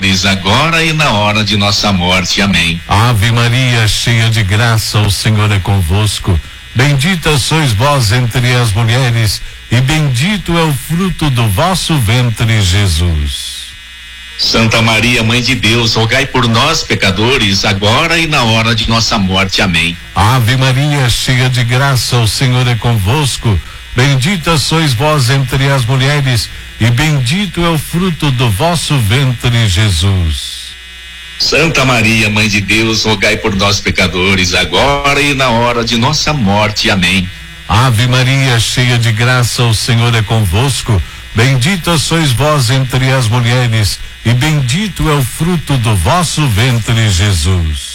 pecadores, agora e na hora de nossa morte. Amém. Ave Maria, cheia de graça, o Senhor é convosco. Bendita sois vós entre as mulheres, e bendito é o fruto do vosso ventre, Jesus. Santa Maria, Mãe de Deus, rogai por nós, pecadores, agora e na hora de nossa morte. Amém. Ave Maria, cheia de graça, o Senhor é convosco. Bendita sois vós entre as mulheres, e bendito é o fruto do vosso ventre, Jesus. Santa Maria, Mãe de Deus, rogai por nós, pecadores, agora e na hora de nossa morte. Amém. Ave Maria, cheia de graça, o Senhor é convosco. Bendita sois vós entre as mulheres, e bendito é o fruto do vosso ventre, Jesus.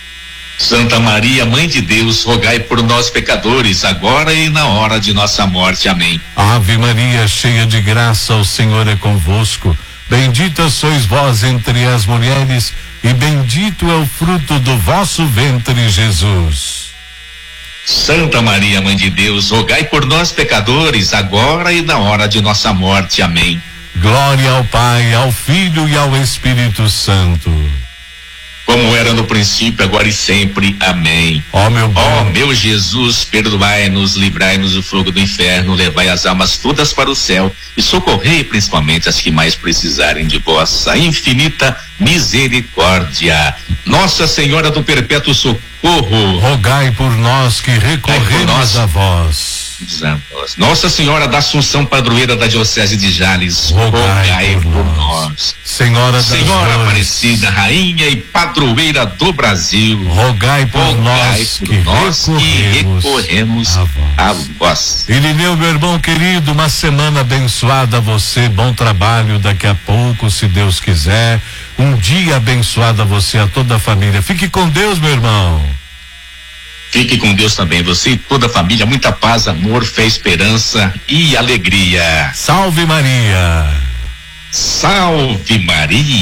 Santa Maria, Mãe de Deus, rogai por nós, pecadores, agora e na hora de nossa morte. Amém. Ave Maria, cheia de graça, o Senhor é convosco. Bendita sois vós entre as mulheres, e bendito é o fruto do vosso ventre, Jesus. Santa Maria, Mãe de Deus, rogai por nós, pecadores, agora e na hora de nossa morte. Amém. Glória ao Pai, ao Filho e ao Espírito Santo, como era no princípio, agora e sempre. Amém. Ó meu Jesus, perdoai-nos, livrai-nos do fogo do inferno, levai as almas todas para o céu e socorrei principalmente as que mais precisarem de vossa infinita misericórdia. Nossa Senhora do Perpétuo Socorro, rogai por nós que recorremos a vós. Nossa Senhora da Assunção, padroeira da Diocese de Jales, rogai por nós. Senhora Aparecida, rainha e padroeira do Brasil, rogai por nós que recorremos a vós. Irineu, meu irmão querido, uma semana abençoada a você, bom trabalho daqui a pouco, se Deus quiser. Um dia abençoado a você, a toda a família. Fique com Deus, meu irmão. Fique com Deus também, você e toda a família. Muita paz, amor, fé, esperança e alegria. Salve Maria. Salve Maria.